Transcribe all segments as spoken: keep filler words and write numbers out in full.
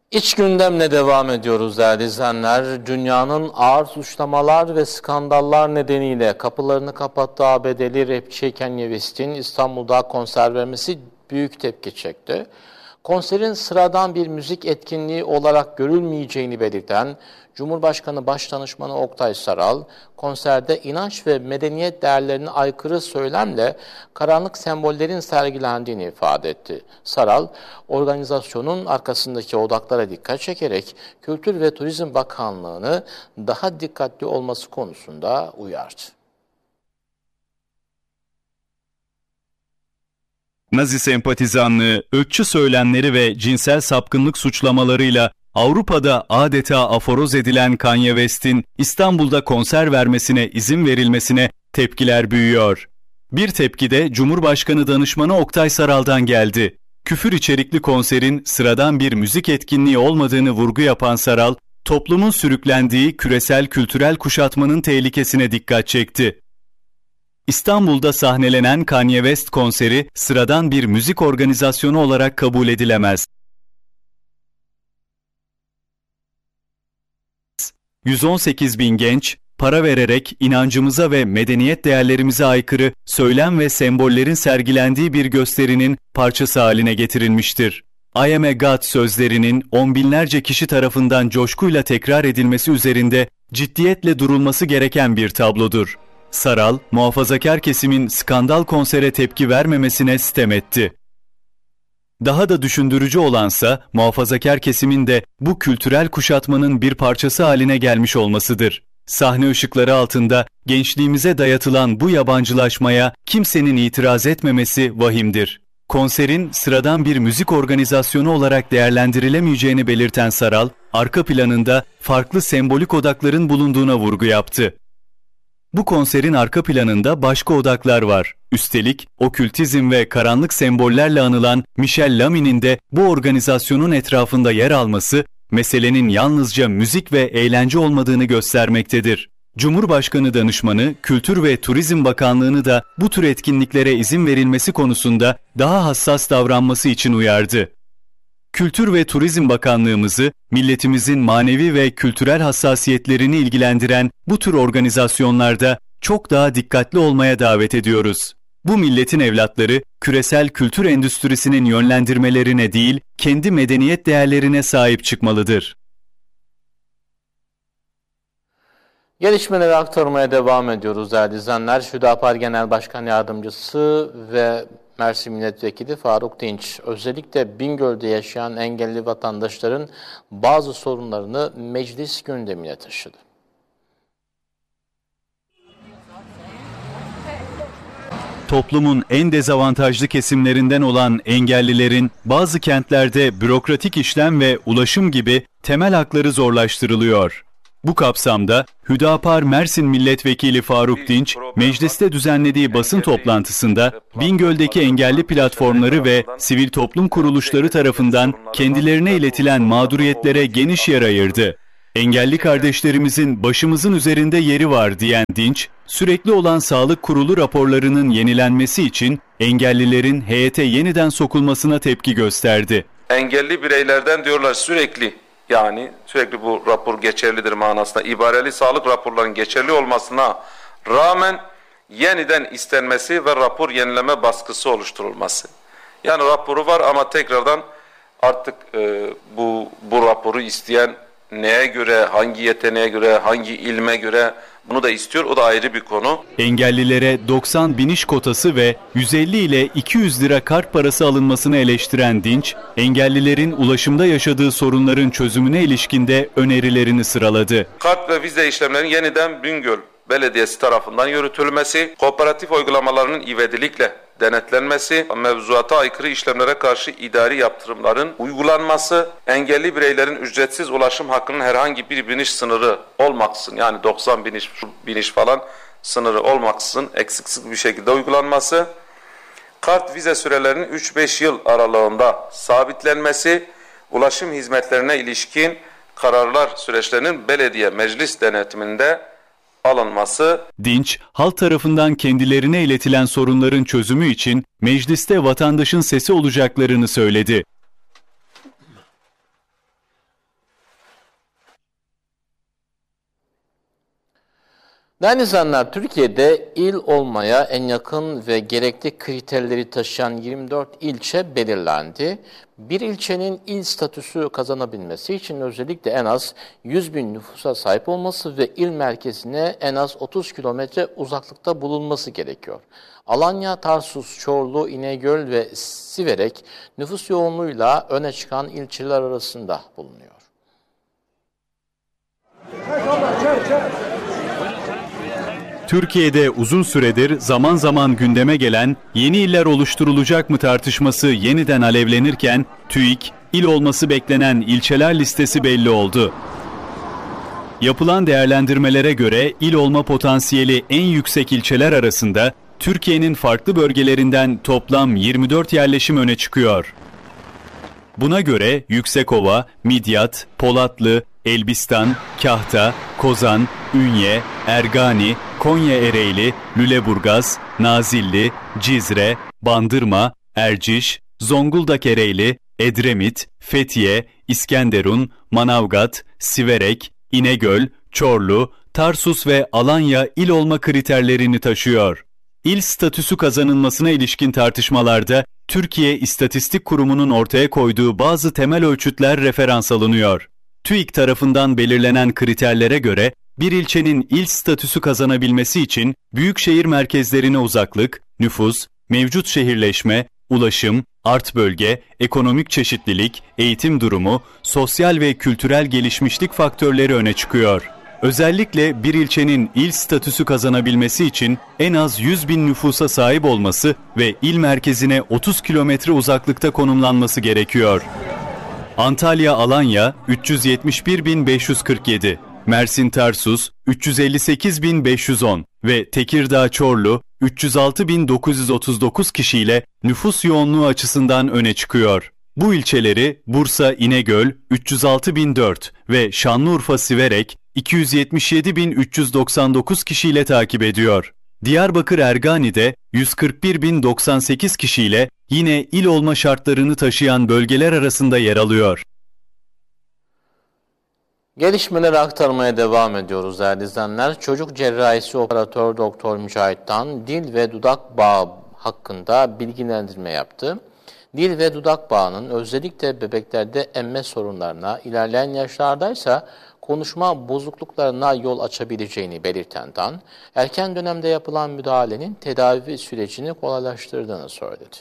İç gündemle devam ediyoruz değerli izleyenler. Dünyanın ağır suçlamalar ve skandallar nedeniyle kapılarını kapattığı A B D'li rapçi Kanye West'in İstanbul'da konser vermesi büyük tepki çekti. Konserin sıradan bir müzik etkinliği olarak görülmeyeceğini belirten Cumhurbaşkanı Başdanışmanı Oktay Saral, konserde inanç ve medeniyet değerlerine aykırı söylemle karanlık sembollerin sergilendiğini ifade etti. Saral, organizasyonun arkasındaki odaklara dikkat çekerek Kültür ve Turizm Bakanlığı'nı daha dikkatli olması konusunda uyardı. Nazi sempatizanlığı, ırkçı söylemleri ve cinsel sapkınlık suçlamalarıyla Avrupa'da adeta aforoz edilen Kanye West'in İstanbul'da konser vermesine izin verilmesine tepkiler büyüyor. Bir tepki de Cumhurbaşkanı Danışmanı Oktay Saral'dan geldi. Küfür içerikli konserin sıradan bir müzik etkinliği olmadığını vurgu yapan Saral, toplumun sürüklendiği küresel kültürel kuşatmanın tehlikesine dikkat çekti. İstanbul'da sahnelenen Kanye West konseri sıradan bir müzik organizasyonu olarak kabul edilemez. yüz on sekiz bin genç, para vererek inancımıza ve medeniyet değerlerimize aykırı söylem ve sembollerin sergilendiği bir gösterinin parçası haline getirilmiştir. I am a God sözlerinin on binlerce kişi tarafından coşkuyla tekrar edilmesi üzerinde ciddiyetle durulması gereken bir tablodur. Saral, muhafazakar kesimin skandal konsere tepki vermemesine sitem etti. Daha da düşündürücü olansa muhafazakar kesimin de bu kültürel kuşatmanın bir parçası haline gelmiş olmasıdır. Sahne ışıkları altında gençliğimize dayatılan bu yabancılaşmaya kimsenin itiraz etmemesi vahimdir. Konserin sıradan bir müzik organizasyonu olarak değerlendirilemeyeceğini belirten Saral, arka planında farklı sembolik odakların bulunduğuna vurgu yaptı. Bu konserin arka planında başka odaklar var. Üstelik okültizm ve karanlık sembollerle anılan Michel Lami'nin de bu organizasyonun etrafında yer alması, meselenin yalnızca müzik ve eğlence olmadığını göstermektedir. Cumhurbaşkanı Danışmanı, Kültür ve Turizm Bakanlığı'nı da bu tür etkinliklere izin verilmesi konusunda daha hassas davranması için uyardı. Kültür ve Turizm Bakanlığımızı, milletimizin manevi ve kültürel hassasiyetlerini ilgilendiren bu tür organizasyonlarda çok daha dikkatli olmaya davet ediyoruz. Bu milletin evlatları, küresel kültür endüstrisinin yönlendirmelerine değil, kendi medeniyet değerlerine sahip çıkmalıdır. Gelişmeleri aktarmaya devam ediyoruz değerli izleyenler. Hüdapar Genel Başkan Yardımcısı ve Mersin Milletvekili Faruk Dinç, özellikle Bingöl'de yaşayan engelli vatandaşların bazı sorunlarını meclis gündemine taşıdı. Toplumun en dezavantajlı kesimlerinden olan engellilerin bazı kentlerde bürokratik işlem ve ulaşım gibi temel hakları zorlaştırılıyor. Bu kapsamda Hüdapar Mersin Milletvekili Faruk Dinç, mecliste düzenlediği basın toplantısında Bingöl'deki engelli platformları ve sivil toplum kuruluşları tarafından kendilerine iletilen mağduriyetlere geniş yer ayırdı. Engelli kardeşlerimizin başımızın üzerinde yeri var diyen Dinç, sürekli olan sağlık kurulu raporlarının yenilenmesi için engellilerin heyete yeniden sokulmasına tepki gösterdi. Engelli bireylerden diyorlar sürekli, yani sürekli bu rapor geçerlidir manasında ibareli sağlık raporlarının geçerli olmasına rağmen yeniden istenmesi ve rapor yenileme baskısı oluşturulması. Yani raporu var ama tekrardan artık e, bu bu raporu isteyen neye göre, hangi yeteneğe göre, hangi ilme göre bunu da istiyor, o da ayrı bir konu. Engellilere doksan biniş kotası ve yüz elli ile iki yüz lira kart parası alınmasını eleştiren Dinç, engellilerin ulaşımda yaşadığı sorunların çözümüne ilişkinde önerilerini sıraladı. Kart ve vize işlemlerinin yeniden Bingöl Belediyesi tarafından yürütülmesi, kooperatif uygulamalarının ivedilikle denetlenmesi, mevzuata aykırı işlemlere karşı idari yaptırımların uygulanması, engelli bireylerin ücretsiz ulaşım hakkının herhangi bir biniş sınırı olmaksızın, yani doksan biniş, biniş falan sınırı olmaksızın eksiksiz bir şekilde uygulanması, kart vize sürelerinin üç beş yıl aralığında sabitlenmesi, ulaşım hizmetlerine ilişkin kararlar süreçlerinin belediye meclis denetiminde alınması. Dinç, halk tarafından kendilerine iletilen sorunların çözümü için mecliste vatandaşın sesi olacaklarını söyledi. Değerli izleyenler, Türkiye'de il olmaya en yakın ve gerekli kriterleri taşıyan yirmi dört ilçe belirlendi. Bir ilçenin il statüsü kazanabilmesi için özellikle en az yüz bin nüfusa sahip olması ve il merkezine en az otuz kilometre uzaklıkta bulunması gerekiyor. Alanya, Tarsus, Çorlu, İnegöl ve Siverek nüfus yoğunluğuyla öne çıkan ilçeler arasında bulunuyor. Türkiye'de uzun süredir zaman zaman gündeme gelen yeni iller oluşturulacak mı tartışması yeniden alevlenirken TÜİK, il olması beklenen ilçeler listesi belli oldu. Yapılan değerlendirmelere göre il olma potansiyeli en yüksek ilçeler arasında Türkiye'nin farklı bölgelerinden toplam yirmi dört yerleşim öne çıkıyor. Buna göre Yüksekova, Midyat, Polatlı, Elbistan, Kahta, Kozan, Ünye, Ergani, Konya Ereğli, Lüleburgaz, Nazilli, Cizre, Bandırma, Erciş, Zonguldak Ereğli, Edremit, Fethiye, İskenderun, Manavgat, Siverek, İnegöl, Çorlu, Tarsus ve Alanya il olma kriterlerini taşıyor. İl statüsü kazanılmasına ilişkin tartışmalarda Türkiye İstatistik Kurumu'nun ortaya koyduğu bazı temel ölçütler referans alınıyor. TÜİK tarafından belirlenen kriterlere göre bir ilçenin il statüsü kazanabilmesi için büyükşehir merkezlerine uzaklık, nüfus, mevcut şehirleşme, ulaşım, art bölge, ekonomik çeşitlilik, eğitim durumu, sosyal ve kültürel gelişmişlik faktörleri öne çıkıyor. Özellikle bir ilçenin il statüsü kazanabilmesi için en az yüz bin nüfusa sahip olması ve il merkezine otuz kilometre uzaklıkta konumlanması gerekiyor. Antalya Alanya üç yüz yetmiş bir bin beş yüz kırk yedi, Mersin Tarsus üç yüz elli sekiz bin beş yüz on ve Tekirdağ Çorlu üç yüz altı bin dokuz yüz otuz dokuz kişiyle nüfus yoğunluğu açısından öne çıkıyor. Bu ilçeleri Bursa İnegöl üç yüz altı bin dört ve Şanlıurfa Siverek iki yüz yetmiş yedi bin üç yüz doksan dokuz kişiyle takip ediyor. Diyarbakır Ergani'de yüz kırk bir bin doksan sekiz kişiyle yine il olma şartlarını taşıyan bölgeler arasında yer alıyor. Gelişmeleri aktarmaya devam ediyoruz değerli izleyenler. Çocuk cerrahisi operatör Doktor Mücahit Tan, dil ve dudak bağı hakkında bilgilendirme yaptı. Dil ve dudak bağının özellikle bebeklerde emme sorunlarına, ilerleyen yaşlardaysa konuşma bozukluklarına yol açabileceğini belirten Tan, erken dönemde yapılan müdahalenin tedavi sürecini kolaylaştırdığını söyledi.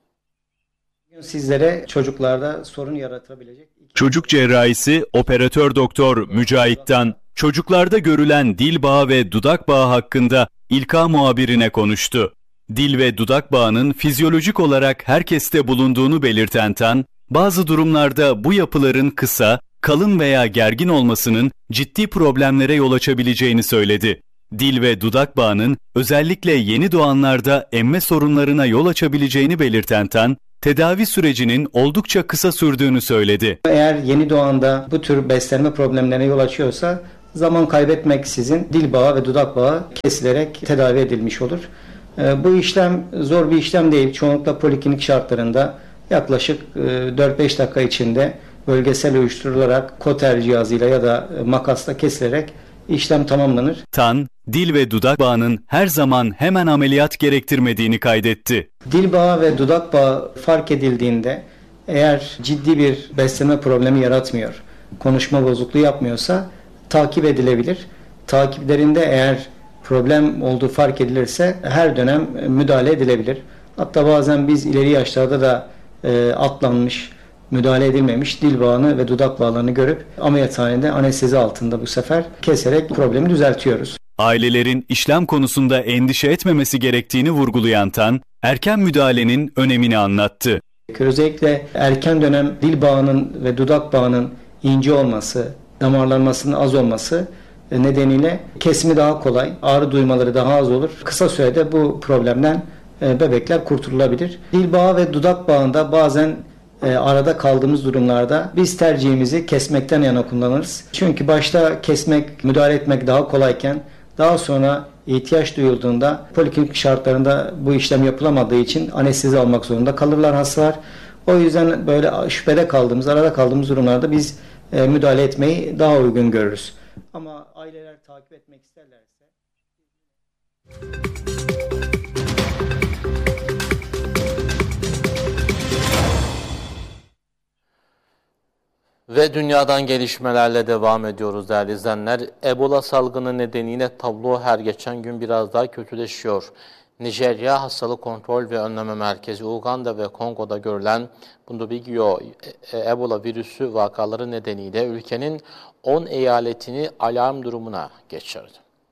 Sizlere çocuklarda sorun yaratabilecek... Çocuk cerrahisi operatör doktor Mücahit Tan, çocuklarda görülen dil bağı ve dudak bağı hakkında İlka muhabirine konuştu. Dil ve dudak bağının fizyolojik olarak herkeste bulunduğunu belirten Tan, bazı durumlarda bu yapıların kısa, kalın veya gergin olmasının ciddi problemlere yol açabileceğini söyledi. Dil ve dudak bağının özellikle yeni doğanlarda emme sorunlarına yol açabileceğini belirten Tan, tedavi sürecinin oldukça kısa sürdüğünü söyledi. Eğer yeni doğanda bu tür beslenme problemlerine yol açıyorsa zaman kaybetmeksizin dil bağı ve dudak bağı kesilerek tedavi edilmiş olur. Bu işlem zor bir işlem değil. Çoğunlukla poliklinik şartlarında yaklaşık dört beş dakika içinde bölgesel uyuşturularak koter cihazıyla ya da makasla kesilerek işlem tamamlanır. Tan, dil ve dudak bağının her zaman hemen ameliyat gerektirmediğini kaydetti. Dil bağı ve dudak bağı fark edildiğinde eğer ciddi bir beslenme problemi yaratmıyor, konuşma bozukluğu yapmıyorsa takip edilebilir. Takiplerinde eğer problem olduğu fark edilirse her dönem müdahale edilebilir. Hatta bazen biz ileri yaşlarda da e, atlanmış, müdahale edilmemiş dil bağını ve dudak bağlarını görüp ameliyathanede anestezi altında bu sefer keserek problemi düzeltiyoruz. Ailelerin işlem konusunda endişe etmemesi gerektiğini vurgulayan Tan, erken müdahalenin önemini anlattı. Özellikle erken dönem dil bağının ve dudak bağının ince olması, damarlanmasının az olması nedeniyle kesimi daha kolay, ağrı duymaları daha az olur. Kısa sürede bu problemden bebekler kurtulabilir. Dil bağı ve dudak bağında bazen e, arada kaldığımız durumlarda biz tercihimizi kesmekten yana kullanırız. Çünkü başta kesmek, müdahale etmek daha kolayken daha sonra ihtiyaç duyulduğunda poliklinik şartlarında bu işlem yapılamadığı için anestezi almak zorunda kalırlar hastalar. O yüzden böyle şüphede kaldığımız, arada kaldığımız durumlarda biz e, müdahale etmeyi daha uygun görürüz. Ama aileler takip etmek isterlerse Ve dünyadan gelişmelerle devam ediyoruz değerli izleyenler. Ebola salgını nedeniyle tablo her geçen gün biraz daha kötüleşiyor. Nijerya Hastalık Kontrol ve Önleme Merkezi, Uganda ve Kongo'da görülen Bundibugyo Ebola virüsü vakaları nedeniyle ülkenin on eyaletini alarm durumuna geçirdi.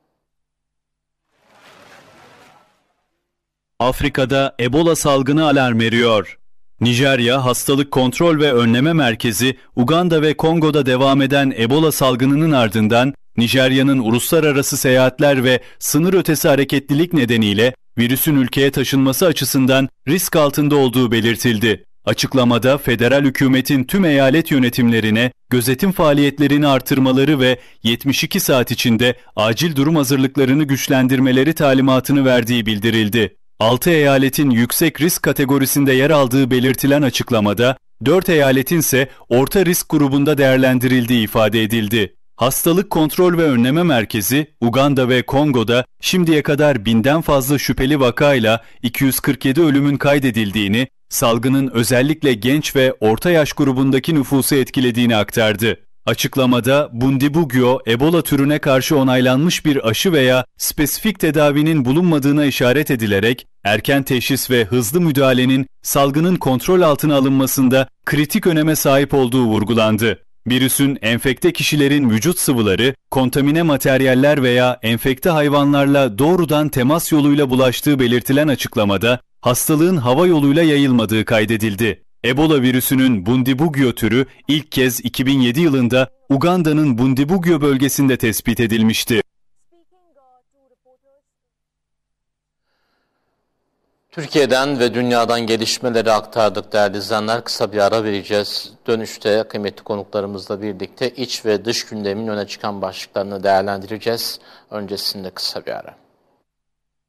Afrika'da Ebola salgını alarm veriyor. Nijerya Hastalık Kontrol ve Önleme Merkezi, Uganda ve Kongo'da devam eden Ebola salgınının ardından Nijerya'nın uluslararası seyahatler ve sınır ötesi hareketlilik nedeniyle virüsün ülkeye taşınması açısından risk altında olduğu belirtildi. Açıklamada federal hükümetin tüm eyalet yönetimlerine gözetim faaliyetlerini artırmaları ve yetmiş iki saat içinde acil durum hazırlıklarını güçlendirmeleri talimatını verdiği bildirildi. altı eyaletin yüksek risk kategorisinde yer aldığı belirtilen açıklamada, dört eyaletin ise orta risk grubunda değerlendirildiği ifade edildi. Hastalık Kontrol ve Önleme Merkezi, Uganda ve Kongo'da şimdiye kadar binden fazla şüpheli vakayla iki yüz kırk yedi ölümün kaydedildiğini, salgının özellikle genç ve orta yaş grubundaki nüfusu etkilediğini aktardı. Açıklamada Bundibugyo, Ebola türüne karşı onaylanmış bir aşı veya spesifik tedavinin bulunmadığına işaret edilerek, erken teşhis ve hızlı müdahalenin salgının kontrol altına alınmasında kritik öneme sahip olduğu vurgulandı. Virüsün enfekte kişilerin vücut sıvıları, kontamine materyaller veya enfekte hayvanlarla doğrudan temas yoluyla bulaştığı belirtilen açıklamada, hastalığın hava yoluyla yayılmadığı kaydedildi. Ebola virüsünün Bundibugyo türü ilk kez iki bin yedi yılında Uganda'nın Bundibugyo bölgesinde tespit edilmişti. Türkiye'den ve dünyadan gelişmeleri aktardık değerli izleyenler. Kısa bir ara vereceğiz. Dönüşte kıymetli konuklarımızla birlikte iç ve dış gündemin öne çıkan başlıklarını değerlendireceğiz. Öncesinde kısa bir ara.